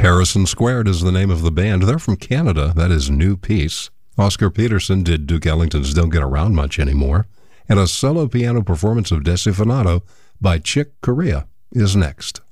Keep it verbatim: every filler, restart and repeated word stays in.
Harrison Squared is the name of the band. They're from Canada. That is New Peace. Oscar Peterson did Duke Ellington's Don't Get Around Much Anymore. And a solo piano performance of Desafinado by Chick Corea is next.